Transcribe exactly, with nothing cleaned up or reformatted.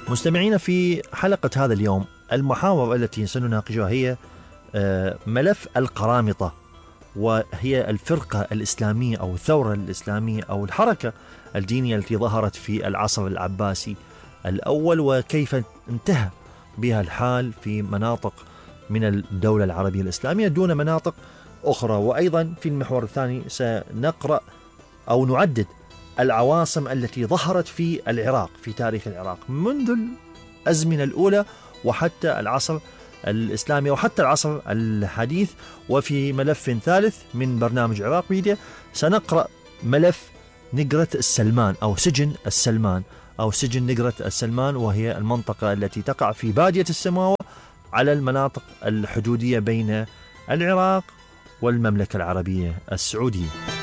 مستمعين، في حلقة هذا اليوم المحاور التي سنناقشها هي ملف القرامطة، وهي الفرقة الإسلامية أو الثورة الإسلامية أو الحركة الدينية التي ظهرت في العصر العباسي الأول، وكيف انتهى بها الحال في مناطق من الدولة العربية الإسلامية دون مناطق أخرى. وأيضا في المحور الثاني سنقرأ أو نعدد العواصم التي ظهرت في العراق في تاريخ العراق منذ الأزمنة الأولى وحتى العصر الإسلامي وحتى العصر الحديث. وفي ملف ثالث من برنامج عراق ميديا سنقرأ ملف نقرة السلمان أو سجن السلمان أو سجن نقرة السلمان، وهي المنطقة التي تقع في بادية السماوة على المناطق الحدودية بين العراق والمملكة العربية السعودية.